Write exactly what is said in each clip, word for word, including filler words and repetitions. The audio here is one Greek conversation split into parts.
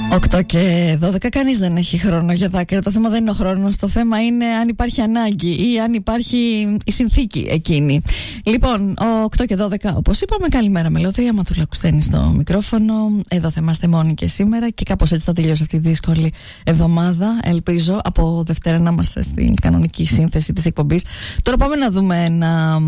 οκτώ και δώδεκα, κανείς δεν έχει χρόνο για δάκρυα. Το θέμα δεν είναι ο χρόνος. Το θέμα είναι αν υπάρχει ανάγκη ή αν υπάρχει η συνθήκη εκείνη. Λοιπόν, οκτώ και δώδεκα, όπως είπαμε, καλημέρα Μελωδία. Ματούλα Κουστένη στο μικρόφωνο. Εδώ θα είμαστε μόνοι και σήμερα. Και κάπως έτσι θα τελειώσει αυτή η δύσκολη εβδομάδα. Ελπίζω από Δευτέρα να είμαστε στην κανονική σύνθεση της εκπομπής. Τώρα πάμε να δούμε ένα,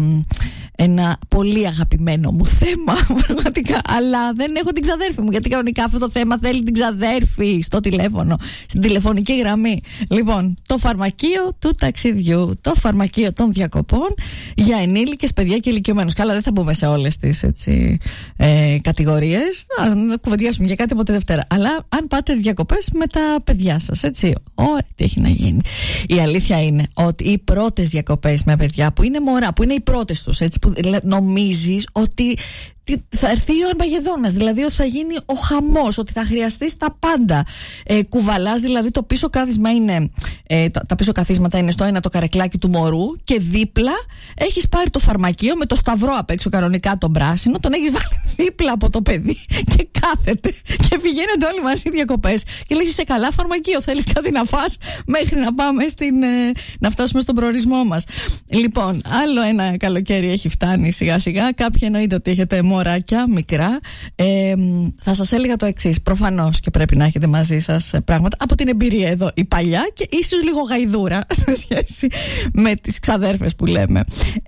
ένα πολύ αγαπημένο μου θέμα. Πραγματικά. Αλλά δεν έχω την ξαδέρφη μου. Γιατί κανονικά αυτό το θέμα θέλει την ξαδέρφη στο τηλέφωνο, στην τηλεφωνική γραμμή. Λοιπόν, το φαρμακείο του ταξιδιού, το φαρμακείο των διακοπών για ενήλικες, παιδιά και ηλικιωμένους. Καλά, δεν θα μπούμε σε όλες τις έτσι, ε, κατηγορίες. Θα κουβεντιάσουμε για κάτι από τη Δευτέρα. Αλλά αν πάτε διακοπές με τα παιδιά σας, έτσι. Ωραία, τι έχει να γίνει. Η αλήθεια είναι ότι οι πρώτες διακοπές με παιδιά που είναι μωρά, που είναι οι πρώτες τους, έτσι, που νομίζεις ότι θα έρθει ο Αρμαγεδόνας, δηλαδή ότι θα γίνει ο χαμός, ότι θα χρειαστείς τα πάντα. Ε, κουβαλάς, δηλαδή το πίσω κάθισμα είναι, ε, τα, τα πίσω καθίσματα είναι στο ένα το καρεκλάκι του μωρού και δίπλα έχεις πάρει το φαρμακείο με το σταυρό απ' έξω κανονικά τον πράσινο, τον έχεις βάλει δίπλα από το παιδί και κάθεται και πηγαίνετε όλοι μαζί διακοπές και λες είσαι καλά φαρμακείο, θέλεις κάτι να φας μέχρι να πάμε στην, ε, να φτάσουμε στον προορισμό μας. Λοιπόν, άλλο ένα καλοκαίρι έχει φτάνει σιγά σιγά. Κάποιοι εννοείται ότι έχετε μωράκια μικρά. Ε, θα σας έλεγα το εξής. Προφανώς και πρέπει να έχετε μαζί σας πράγματα από την εμπειρία εδώ η παλιά και ίσως λίγο γαϊδούρα σε σχέση με τις ξαδέρφες που λέμε.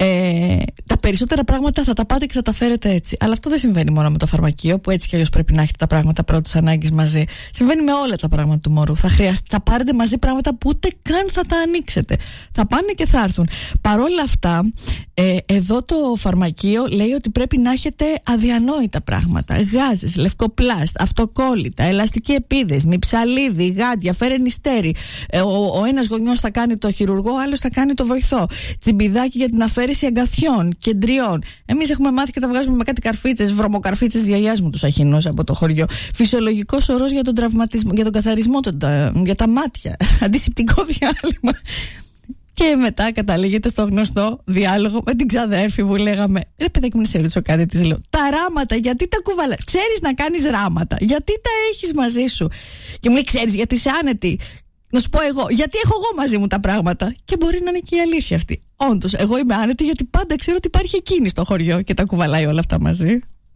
Ε, τα περισσότερα πράγματα θα τα πάτε και θα τα φέρετε έτσι. Αλλά αυτό δεν συμβαίνει μόνο με το φαρμακείο που έτσι κι αλλιώς πρέπει να έχετε τα πράγματα πρώτης ανάγκης μαζί. Συμβαίνει με όλα τα πράγματα του μωρού. Θα, χρειαστεί, θα πάρετε μαζί πράγματα που ούτε καν θα τα ανοίξετε. Θα πάνε και θα έρθουν. Παρ' όλα αυτά, ε, εδώ το φαρμακείο λέει ότι πρέπει να έχετε αδιανόητα πράγματα. Γάζες, λευκοπλάστ, αυτοκόλλητα, ελαστική επίδεση, μυψαλίδι, γάντια, φέρενιστέρι. Ε, ο, ο ένας γονιός θα κάνει το χειρουργό, ο άλλος θα κάνει το βοηθό. Τσιμπιδάκι για την αφαίρεση αγκαθιών, κεντριών. Εμείς έχουμε μάθει και τα βγάζουμε με κάτι καρφίτσες, βρωμοκαρφίτσες της γιαγιάς μου τους αχινούς από το χωριό. Φυσιολογικός ορός για τον τραυματισμό, για τον καθαρισμό, τον, για τα μάτια. Αντισηπτικό διάλειμμα. Και μετά καταλήγεται στο γνωστό διάλογο με την ξαδέρφη που λέγαμε ρε παιδάκι μου, σε ρωτήσω κάτι, της λέω τα ράματα γιατί τα κουβαλάς, ξέρεις να κάνεις ράματα, γιατί τα έχεις μαζί σου? Και μου λέει ξέρεις γιατί είσαι άνετη? Να σου πω εγώ, γιατί έχω εγώ μαζί μου τα πράγματα. Και μπορεί να είναι και η αλήθεια αυτή. Όντως, εγώ είμαι άνετη γιατί πάντα ξέρω ότι υπάρχει εκείνη στο χωριό και τα κουβαλάει όλα αυτά μαζί.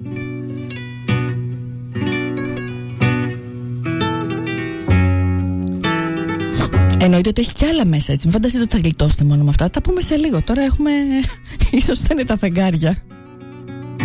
Εννοείται ότι έχει κι άλλα μέσα, έτσι. Μην φανταστείτε ότι θα γλιτώσετε μόνο με αυτά. Τα πούμε σε λίγο. Τώρα έχουμε. Ίσως δεν είναι τα φεγγάρια.